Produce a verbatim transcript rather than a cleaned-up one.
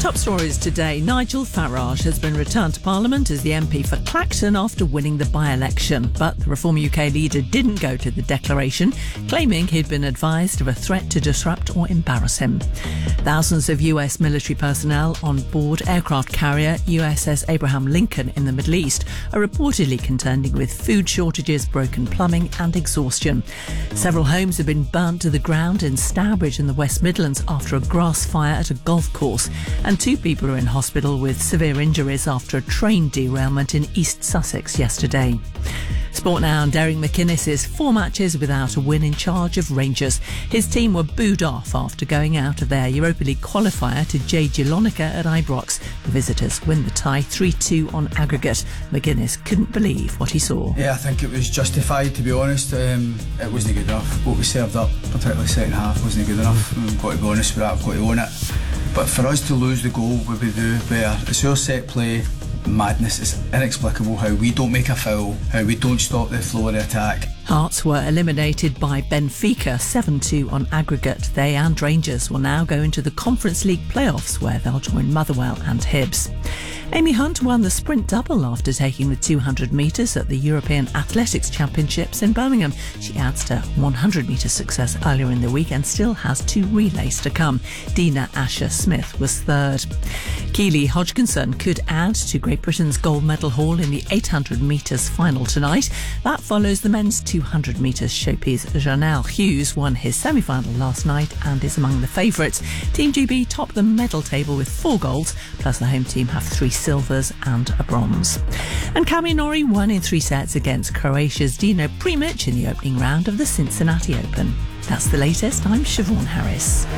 Top stories today. Nigel Farage has been returned to Parliament as the M P for Clacton after winning the by-election. But the Reform U K leader didn't go to the declaration, claiming he'd been advised of a threat to disrupt or embarrass him. Thousands of U S military personnel on board aircraft carrier U S S Abraham Lincoln in the Middle East are reportedly contending with food shortages, broken plumbing and exhaustion. Several homes have been burnt to the ground in Stourbridge in the West Midlands after a grass fire at a golf course, and two people are in hospital with severe injuries after a train derailment in East Sussex yesterday. Sport now, and Derek McInnes is four matches without a win in charge of Rangers. His team were booed off after going out of their Europa League qualifier to J Giellonica at Ibrox. The visitors win the tie three two on aggregate. McInnes couldn't believe what he saw. Yeah, I think it was justified, to be honest. Um, it wasn't good enough. What we served up, particularly second half, wasn't good enough. I've got to be honest with that, I've got to own it. But for us to lose the goal, we would do better. It's our set play. Madness. It's inexplicable how we don't make a foul, how we don't stop the flow of the attack. Hearts were eliminated by Benfica seven two on aggregate. They and Rangers will now go into the Conference League playoffs, where they'll join Motherwell and Hibs. Amy Hunt won the sprint double after taking the two hundred metres at the European Athletics Championships in Birmingham. She adds to one hundred metre success earlier in the week and still has two relays to come. Dina Asher Smith was third. Keely Hodgkinson could add to Great Britain's gold medal haul in the eight hundred metres final tonight. That follows the men's two hundred metres showpiece. Janelle Hughes won his semi-final last night and is among the favourites. Team G B top the medal table with four golds, plus the home team have three silvers and a bronze. And Cami Norrie won in three sets against Croatia's Dino Primic in the opening round of the Cincinnati Open. That's the latest. I'm Siobhan Harris.